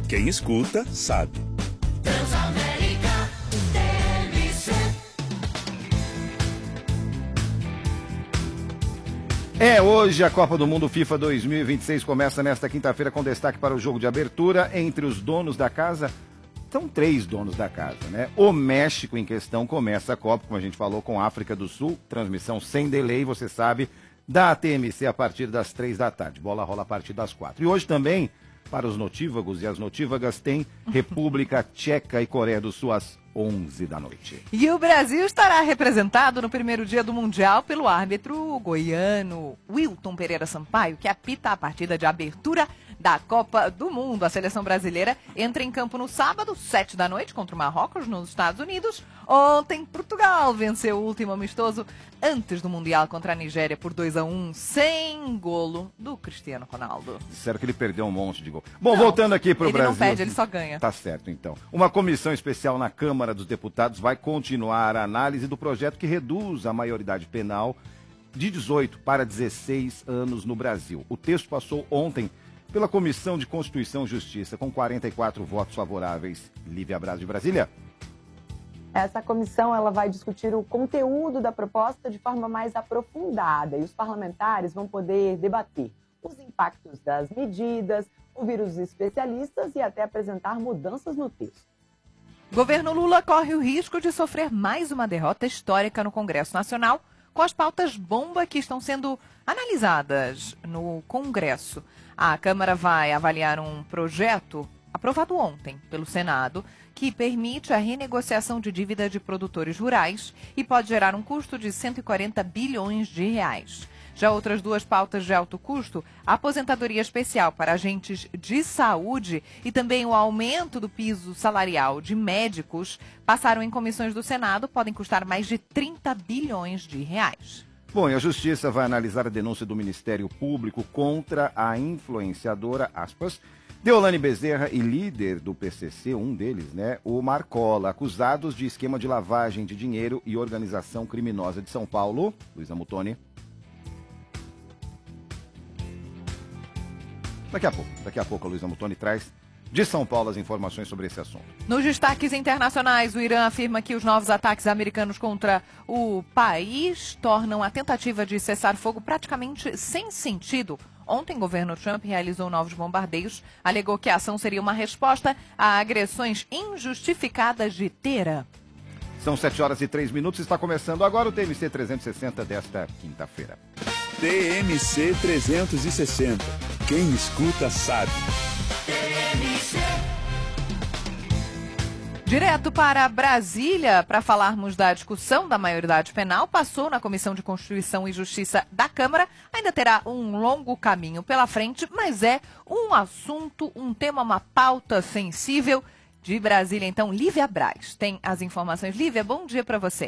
Quem escuta, sabe. Transamérica TMC. Hoje a Copa do Mundo FIFA 2026 começa nesta quinta-feira com destaque para o jogo de abertura entre os donos da casa. São 3 donos da casa, né? O México em questão começa a Copa, como a gente falou, com a África do Sul, transmissão sem delay, você sabe, da TMC a partir das 3 da tarde. Bola rola a partir das 4. E hoje também, para os notívagos e as notívagas, tem República Tcheca e Coreia do Sul às 11 da noite. E o Brasil estará representado no primeiro dia do Mundial pelo árbitro goiano Wilton Pereira Sampaio, que apita a partida de abertura da Copa do Mundo. A seleção brasileira entra em campo no sábado, 7 da noite, contra o Marrocos, nos Estados Unidos. Ontem, Portugal venceu o último amistoso antes do Mundial contra a Nigéria por 2-1, sem golo do Cristiano Ronaldo. Disseram que ele perdeu um monte de gol. Bom, voltando aqui para o Brasil. Ele não perde, ele só ganha. Tá certo, então. Uma comissão especial na Câmara dos Deputados vai continuar a análise do projeto que reduz a maioridade penal de 18 para 16 anos no Brasil. O texto passou ontem pela Comissão de Constituição e Justiça, com 44 votos favoráveis. Lívia Braz, de Brasília. Essa comissão ela vai discutir o conteúdo da proposta de forma mais aprofundada e os parlamentares vão poder debater os impactos das medidas, ouvir os especialistas e até apresentar mudanças no texto. Governo Lula corre o risco de sofrer mais uma derrota histórica no Congresso Nacional, com as pautas bomba que estão sendo analisadas no Congresso. A Câmara vai avaliar um projeto aprovado ontem pelo Senado, que permite a renegociação de dívida de produtores rurais e pode gerar um custo de 140 bilhões de reais. Já outras 2 pautas de alto custo, a aposentadoria especial para agentes de saúde e também o aumento do piso salarial de médicos, passaram em comissões do Senado, podem custar mais de 30 bilhões de reais. Bom, e a Justiça vai analisar a denúncia do Ministério Público contra a influenciadora, aspas, Deolane Bezerra e líder do PCC, um deles, né, o Marcola, acusados de esquema de lavagem de dinheiro e organização criminosa de São Paulo. Luísa Mutoni. Daqui a pouco a Luísa Mutoni traz de São Paulo as informações sobre esse assunto. Nos destaques internacionais, o Irã afirma que os novos ataques americanos contra o país tornam a tentativa de cessar fogo praticamente sem sentido. Ontem, o governo Trump realizou novos bombardeios, alegou que a ação seria uma resposta a agressões injustificadas de Teherã. São 7h03, está começando agora o TMC 360 desta quinta-feira. TMC 360. Quem escuta, sabe. TMC. Direto para Brasília, para falarmos da discussão da maioridade penal, passou na Comissão de Constituição e Justiça da Câmara. Ainda terá um longo caminho pela frente, mas é um assunto, um tema, uma pauta sensível. De Brasília, então, Lívia Braz tem as informações. Lívia, bom dia para você.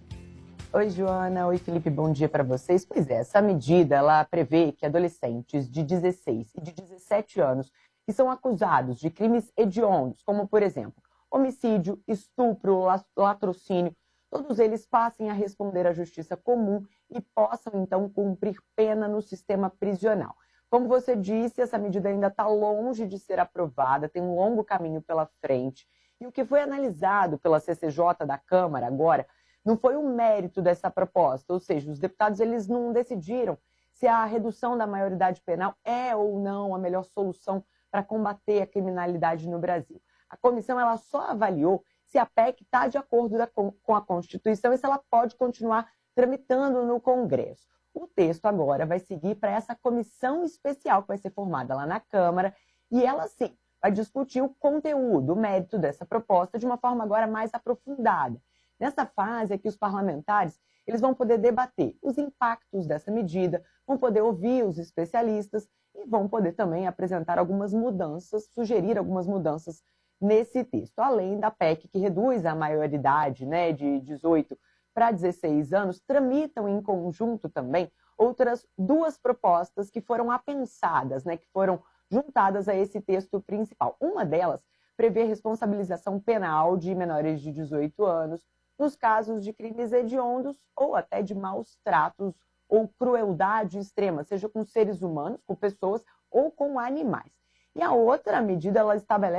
Oi, Joana. Oi, Felipe. Bom dia para vocês. Pois é, essa medida ela prevê que adolescentes de 16 e de 17 anos que são acusados de crimes hediondos, como, por exemplo, homicídio, estupro, latrocínio, todos eles passem a responder à justiça comum e possam, então, cumprir pena no sistema prisional. Como você disse, essa medida ainda está longe de ser aprovada, tem um longo caminho pela frente. E o que foi analisado pela CCJ da Câmara agora não foi o mérito dessa proposta, ou seja, os deputados eles não decidiram se a redução da maioridade penal é ou não a melhor solução para combater a criminalidade no Brasil. A comissão ela só avaliou se a PEC está de acordo com a Constituição e se ela pode continuar tramitando no Congresso. O texto agora vai seguir para essa comissão especial que vai ser formada lá na Câmara e ela, sim, vai discutir o conteúdo, o mérito dessa proposta de uma forma agora mais aprofundada. Nessa fase é que os parlamentares eles vão poder debater os impactos dessa medida, vão poder ouvir os especialistas e vão poder também apresentar algumas mudanças, sugerir algumas mudanças nesse texto. Além da PEC que reduz a maioridade, né, de 18 para 16 anos, tramitam em conjunto também outras 2 propostas que foram apensadas, né, que foram juntadas a esse texto principal. Uma delas prevê responsabilização penal de menores de 18 anos nos casos de crimes hediondos ou até de maus tratos ou crueldade extrema, seja com seres humanos, com pessoas ou com animais. E a outra medida, ela estabelece